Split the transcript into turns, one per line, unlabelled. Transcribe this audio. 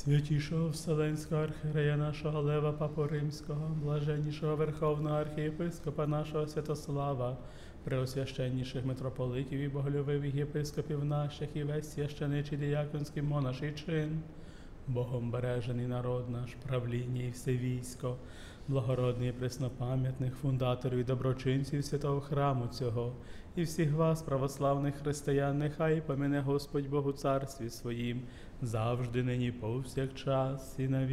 Святішого Вселенського архієрея нашого Лева Папу Римського, блаженнішого Верховного архієпископа нашого Святослава, преосвященніших митрополитів і боголюбивих єпископів наших, і весь священичий діяконський монаший чин, Богом бережений народ наш, правління і все військо, благородний і преснопам'ятних фундаторів і доброчинців святого храму цього, і всіх вас, православних християн, нехай помине Господь Бог у царстві своїм, завжди, нині, повсякчас, і на